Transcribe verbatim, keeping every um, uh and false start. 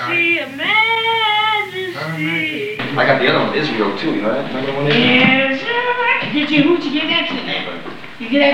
Majesty, Majesty. I got the other one, Israel, too, you know that? Remember the one? Yes, sir. Did you, who'd you get that to? You get that